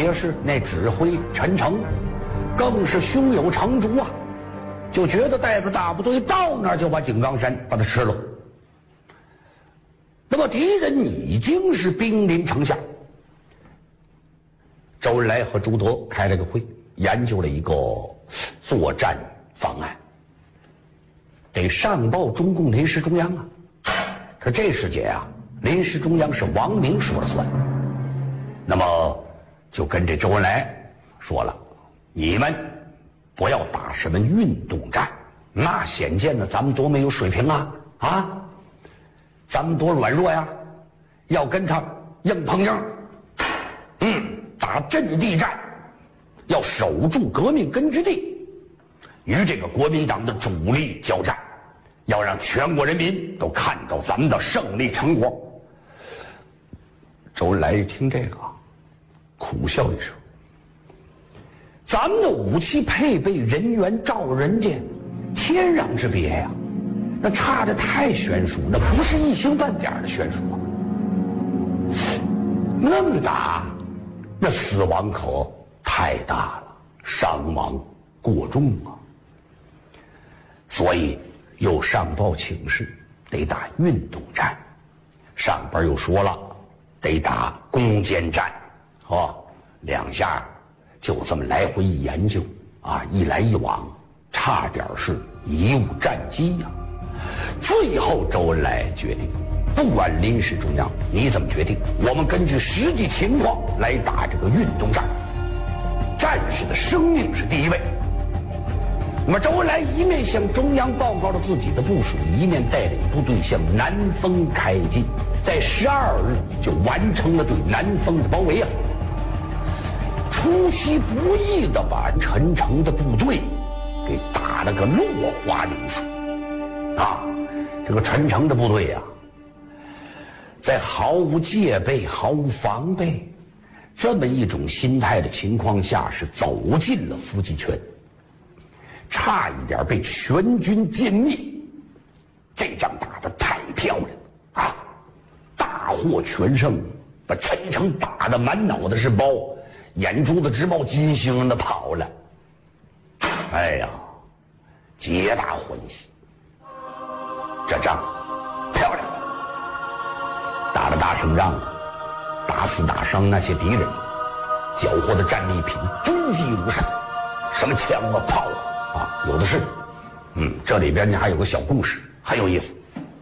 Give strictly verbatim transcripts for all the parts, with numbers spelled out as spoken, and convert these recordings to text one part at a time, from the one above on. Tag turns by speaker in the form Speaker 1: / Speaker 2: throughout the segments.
Speaker 1: 别是那指挥陈诚，更是胸有成竹啊，就觉得带着大部队到那儿就把井冈山把它吃了。那么敌人已经是兵临城下，周恩来和朱德开了个会，研究了一个作战方案，得上报中共临时中央啊。可这时节啊，临时中央是王明说了算，那么就跟这周恩来说了，你们不要打什么运动战，那显见呢咱们多没有水平啊啊！咱们多软弱呀，要跟他硬碰硬，嗯，打阵地战，要守住革命根据地，与这个国民党的主力交战，要让全国人民都看到咱们的胜利成果。周恩来一听这个，苦笑一声，咱们的武器配备、人员照人家天壤之别呀，那差得太悬殊，那不是一星半点的悬殊啊！那么大，那死亡可太大了，伤亡过重啊！所以又上报请示，得打运动战。上边又说了，得打攻坚战，啊，两下就这么来回一研究啊，一来一往，差点是贻误战机呀、啊。最后周恩来决定，不管临时中央你怎么决定，我们根据实际情况来打这个运动战，战士的生命是第一位。那么周恩来一面向中央报告了自己的部署，一面带领部队向南丰开进，在十二日就完成了对南丰的包围啊！出其不意地把陈诚的部队给打了个落花流水啊！这个陈诚的部队啊，在毫无戒备、毫无防备这么一种心态的情况下，是走进了伏击圈，差一点被全军歼灭。这仗打得太漂亮啊，大获全胜，把陈诚打得满脑袋是包，眼珠子直冒金星的跑了。哎呀，皆大欢喜，这仗漂亮，打了大胜仗，打死打伤那些敌人，缴获的战利品堆积如山，什么枪啊炮啊啊，有的是。嗯，这里边呢还有个小故事，很有意思。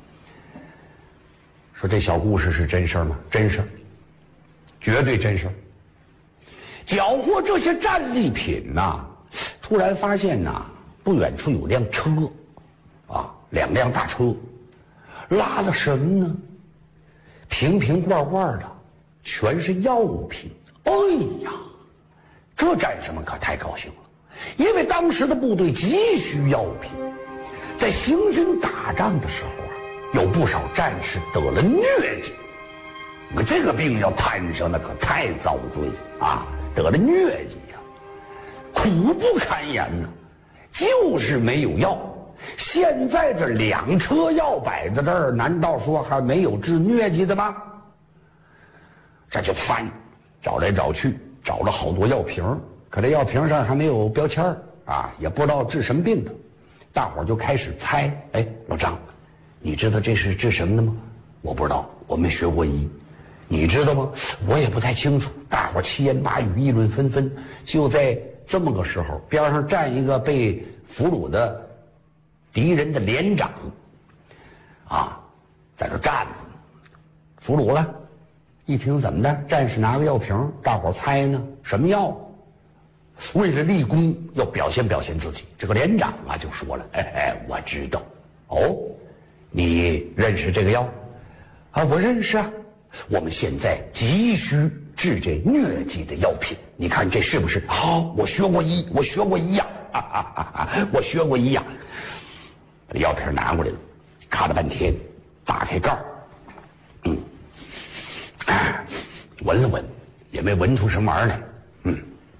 Speaker 1: 说这小故事是真事儿吗？真事儿，绝对真事儿。缴获这些战利品呐、啊，突然发现呐、啊，不远处有辆车，啊，两辆大车，拉的什么呢？瓶瓶罐罐的，全是药品。哎呀，这战士们可太高兴了，因为当时的部队急需药品，在行军打仗的时候啊，有不少战士得了疟疾。可这个病要摊上，那可太遭罪啊！得了疟疾呀、啊，苦不堪言呐、啊，就是没有药。现在这两车药摆在这儿，难道说还没有治疟疾的吗？这就翻，找来找去，找了好多药瓶，可这药瓶上还没有标签啊，也不知道治什么病的。大伙儿就开始猜，哎，老张，你知道这是治什么的吗？我不知道，我没学过医。你知道吗？我也不太清楚。大伙儿七言八语，议论纷纷。就在这么个时候，边上站一个被俘虏的敌人的连长，啊，在这站着，俘虏了。一听怎么的，战士拿个药瓶，大伙儿猜呢，什么药？为了立功，要表现表现自己，这个连长啊就说了：“哎哎，我知道。哦，你认识这个药？啊，我认识啊。我们现在急需治这疟疾的药品，你看这是不是？好、哦，我学过医，我学过医呀、啊，哈哈哈哈我学过医呀、啊。把药瓶拿过来了，看了半天，打开盖儿，嗯，闻了闻，也没闻出什么玩意儿来。